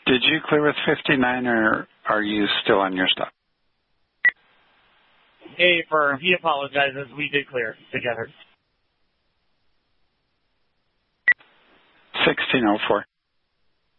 Did you clear with 59 or are you still on your stop? Hey, firm. He apologizes. We did clear together. 1604.